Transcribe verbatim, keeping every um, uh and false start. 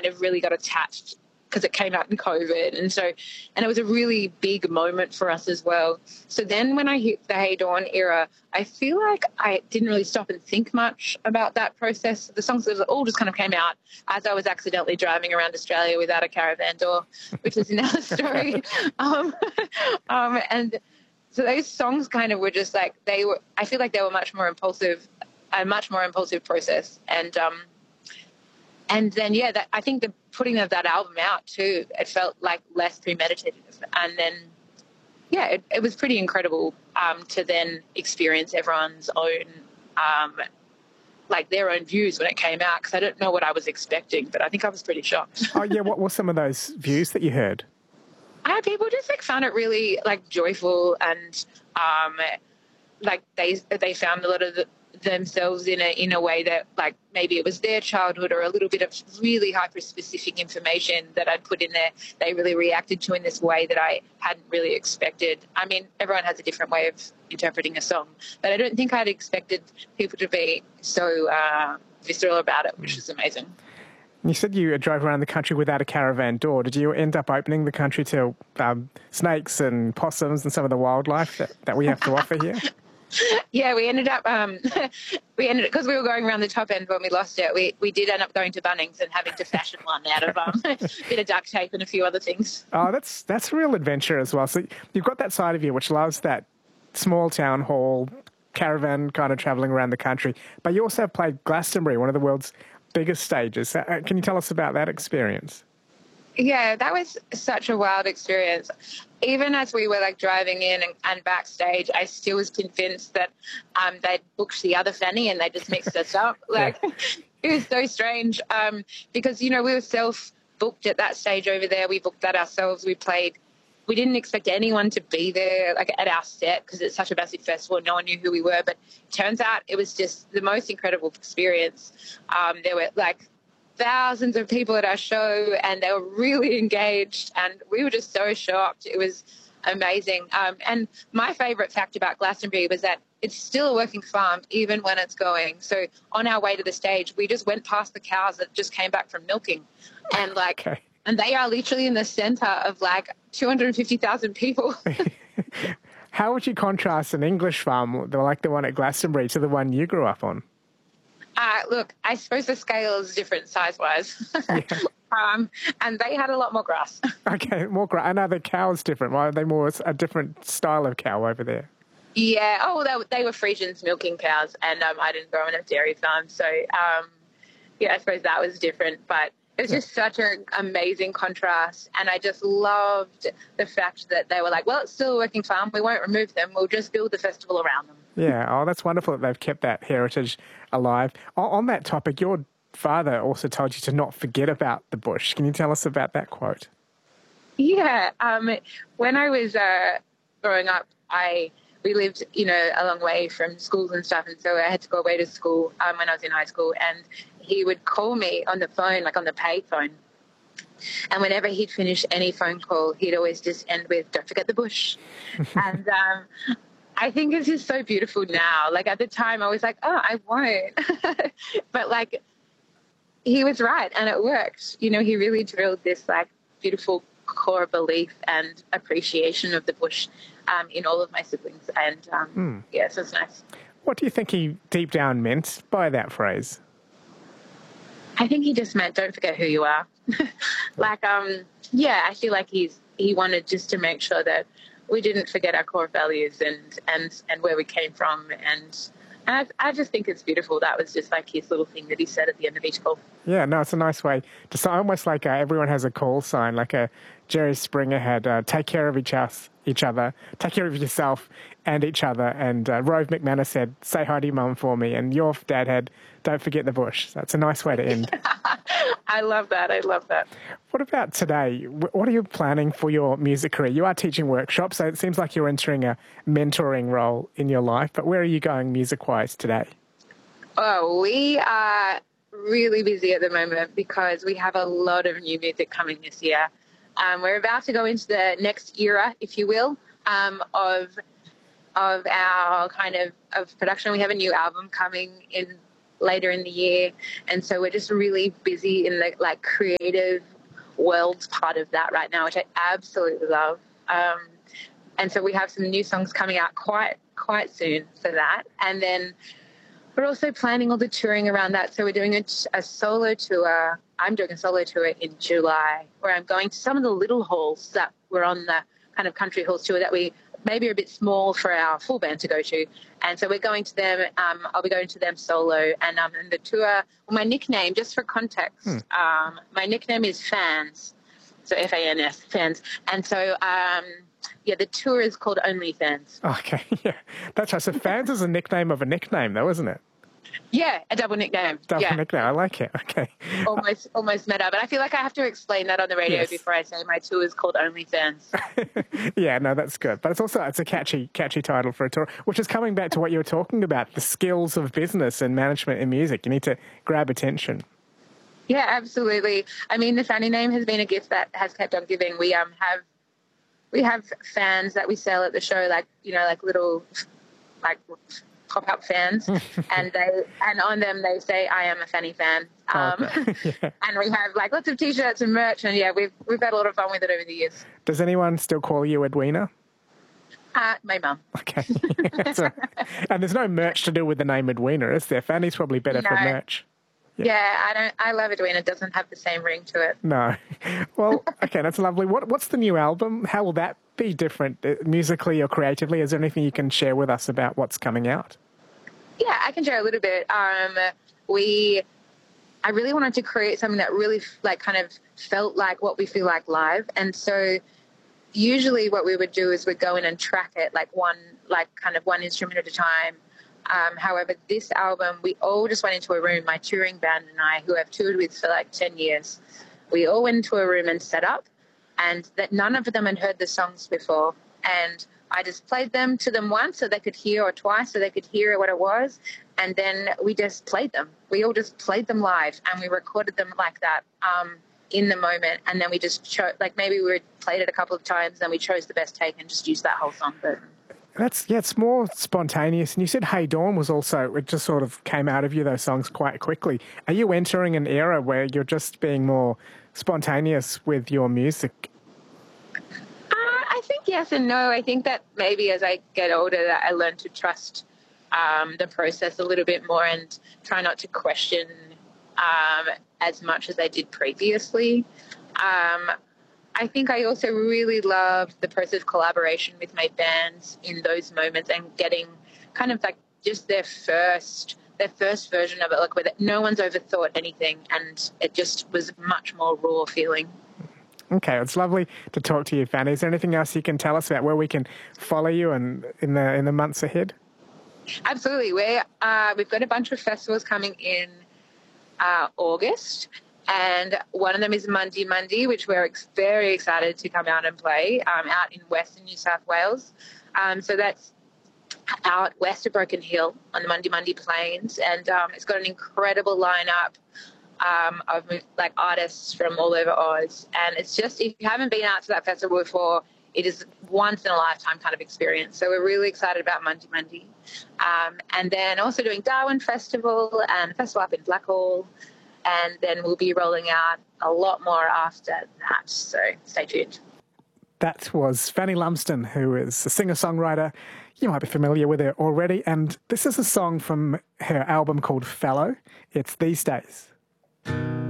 kind of really got attached because it came out in COVID. And so, and it was a really big moment for us as well. So then when I hit the Hey Dawn era, I feel like I didn't really stop and think much about that process. The songs all just kind of came out as I was accidentally driving around Australia without a caravan door, which is another story. um, um, and so those songs kind of were just like, they were, I feel like they were much more impulsive, a much more impulsive process. And, um, And then, yeah, that, I think the putting of that album out too, it felt like less premeditative. And then, yeah, it, it was pretty incredible um, to then experience everyone's own, um, like their own views when it came out, because I don't know what I was expecting, but I think I was pretty shocked. Oh, yeah, what were some of those views that you heard? Uh, people just like found it really like joyful, and um, like they they found a lot of the, themselves in a in a way that like maybe it was their childhood or a little bit of really hyper specific information that I'd put in there. They really reacted to in this way that I hadn't really expected. I mean, everyone has a different way of interpreting a song, but I don't think I'd expected people to be so uh, visceral about it, which is amazing. You said you drove around the country without a caravan door. Did you end up opening the country to um, snakes and possums and some of the wildlife that, that we have to offer here? Yeah, we ended up, um, we ended because we were going around the top end when we lost it. We we did end up going to Bunnings and having to fashion one out of um, a bit of duct tape and a few other things. Oh, that's that's a real adventure as well. So you've got that side of you which loves that small town hall caravan kind of travelling around the country, but you also have played Glastonbury, one of the world's biggest stages. Uh, can you tell us about that experience? Yeah, that was such a wild experience. Even as we were like driving in and, and backstage, I still was convinced that um, they'd booked the other Fanny and they just mixed us up. Like, yeah. It was so strange um, because, you know, we were self-booked at that stage over there. We booked that ourselves. We played. We didn't expect anyone to be there, like at our set, because it's such a massive festival. No one knew who we were, but it turns out it was just the most incredible experience. Um, there were like thousands of people at our show, and they were really engaged, and we were just so shocked. It was amazing. Um, and my favourite fact about Glastonbury was that it's still a working farm even when it's going. So on our way to the stage, we just went past the cows that just came back from milking, and like, okay. And they are literally in the centre of like two hundred fifty thousand people. How would you contrast an English farm, like the one at Glastonbury, to the one you grew up on? Uh, look, I suppose the scale is different size-wise. Yeah. um, and they had a lot more grass. Okay, more grass. And are the cows different? Why are they more a different style of cow over there? Yeah, oh, they, they were Friesians milking cows, and um, I didn't grow on a dairy farm. So, um, yeah, I suppose that was different. But it was just such an amazing contrast, and I just loved the fact that they were like, well, it's still a working farm. We won't remove them. We'll just build the festival around them. Yeah, oh, that's wonderful that they've kept that heritage alive. On that topic, your father also told you to not forget about the bush. Can you tell us about that quote? Yeah, um, when I was uh, growing up, I we lived, you know, a long way from schools and stuff, and so I had to go away to school um, when I was in high school, and he would call me on the phone, like on the pay phone, and whenever he'd finish any phone call, he'd always just end with, don't forget the bush. and um, I think it's just so beautiful now. Like at the time I was like, oh, I won't. But like he was right, and it worked. You know, he really drilled this like beautiful core belief and appreciation of the bush um, in all of my siblings. And um, mm. yeah, so it's nice. What do you think he deep down meant by that phrase? I think he just meant don't forget who you are. like, um, yeah, I feel like he's he wanted just to make sure that we didn't forget our core values and, and, and where we came from. And, and I, I just think it's beautiful. That was just like his little thing that he said at the end of each call. Yeah, no, it's a nice way to say, almost like uh, everyone has a call sign, like a Jerry Springer had, uh, take care of each, us, each other, take care of yourself and each other. And uh, Rove McManus said, say hi to your mum for me. And your dad had, don't forget the bush. That's a nice way to end. I love that. I love that. What about today? What are you planning for your music career? You are teaching workshops, so it seems like you're entering a mentoring role in your life. But where are you going music-wise today? Oh, we are really busy at the moment because we have a lot of new music coming this year. Um, we're about to go into the next era, if you will, um, of of our kind of, of production. We have a new album coming in later in the year. And so we're just really busy in the like creative world part of that right now, which I absolutely love. Um, and so we have some new songs coming out quite, quite soon for that. And then we're also planning all the touring around that. So we're doing a, a solo tour. I'm doing a solo tour in July where I'm going to some of the little halls that were on the kind of country halls tour that we maybe are a bit small for our full band to go to. And so we're going to them. Um, I'll be going to them solo. And, um, and the tour, well, my nickname, just for context, hmm. um, my nickname is Fans. So F A N S, Fans. And so, um, yeah, the tour is called Only Fans. Okay, yeah. That's right. So Fans is a nickname of a nickname, though, isn't it? Yeah, a double nickname. Double yeah. nickname. I like it. Okay. Almost, almost meta. But I feel like I have to explain that on the radio yes. before I say my tour is called Only Fans. Yeah, no, that's good. But it's also it's a catchy, catchy title for a tour, which is coming back to what you were talking about, the skills of business and management in music. You need to grab attention. Yeah, absolutely. I mean, the Fanny name has been a gift that has kept on giving. We um have we have fans that we sell at the show, like you know, like little like. pop-up fans, and they and on them they say I am a Fanny fan. Um, okay. yeah. And we have like lots of T-shirts and merch, and yeah, we've we've had a lot of fun with it over the years. Does anyone still call you Edwina? Uh, my mum. Okay. So, and there's no merch to do with the name Edwina, is there? Fanny's probably better no. for merch. Yeah. yeah, I don't. I love Edwina. It doesn't have the same ring to it. No. Well, okay, that's lovely. What What's the new album? How will that be different uh, musically or creatively? Is there anything you can share with us about what's coming out? Yeah, I can share a little bit. Um, we, I really wanted to create something that really like kind of felt like what we feel like live. And so usually what we would do is we'd go in and track it like one, like kind of one instrument at a time. Um, however, this album, we all just went into a room, my touring band and I, who I've toured with for like ten years, we all went into a room and set up, and that none of them had heard the songs before. And I just played them to them once so they could hear, or twice so they could hear what it was. And then we just played them. We all just played them live, and we recorded them like that um, in the moment. And then we just chose, like maybe we played it a couple of times, then we chose the best take and just used that whole song. But That's, yeah, it's more spontaneous. And you said Hey Dawn was also, it just sort of came out of you, those songs, quite quickly. Are you entering an era where you're just being more spontaneous with your music? I think yes and no. I think that maybe as I get older that I learn to trust um, the process a little bit more and try not to question um, as much as I did previously. Um, I think I also really loved the process of collaboration with my bands in those moments and getting kind of like just their first their first version of it, like where no one's overthought anything, and it just was much more raw feeling. Okay, it's lovely to talk to you, Fanny. Is there anything else you can tell us about where we can follow you and in the in the months ahead? Absolutely. We're, uh, we've got a bunch of festivals coming in uh, August, and one of them is Mundi Mundi, which we're ex- very excited to come out and play um, out in Western New South Wales. Um, so that's out west of Broken Hill on the Mundi Mundi Plains, and um, it's got an incredible lineup Um, of like artists from all over Oz, and it's just, if you haven't been out to that festival before, it is once in a lifetime kind of experience. So we're really excited about Mundi Mundi, um, and then also doing Darwin Festival and Festival up in Blackhall, and then we'll be rolling out a lot more after that. So stay tuned. That was Fanny Lumsden, who is a singer-songwriter. You might be familiar with her already, and this is a song from her album called Fellow. It's These Days.